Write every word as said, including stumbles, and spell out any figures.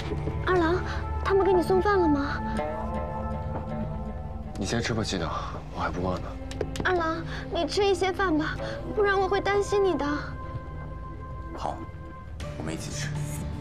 二郎，他们给你送饭了吗？ 你先吃吧，季等，我还不饿呢。 二郎，你吃一些饭吧，不然我会担心你的。 好，我们一起吃。